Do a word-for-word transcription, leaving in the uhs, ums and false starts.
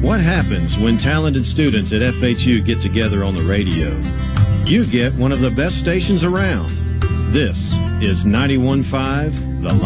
What happens when talented students at F H U get together on the radio? You get one of the best stations around. This is ninety-one point five The